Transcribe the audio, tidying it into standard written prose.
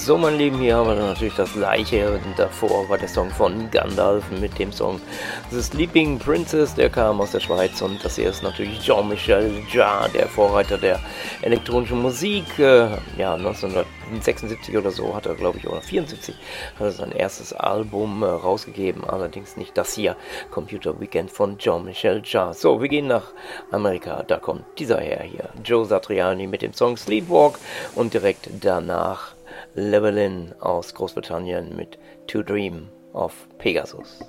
So, mein Lieben, hier haben wir dann natürlich das gleiche. Und davor war der Song von Gandalf mit dem Song The Sleeping Princess. Der kam aus der Schweiz und das hier ist natürlich Jean-Michel Jarre, der Vorreiter der elektronischen Musik. Ja, 1976 oder so hat er, glaube ich, oder 74 hat er sein erstes Album rausgegeben. Allerdings nicht das hier, Computer Weekend von Jean-Michel Jarre. So, wir gehen nach Amerika. Da kommt dieser Herr hier, Joe Satriani mit dem Song Sleepwalk und direkt danach Llewellyn aus Großbritannien mit To Dream of Pegasus.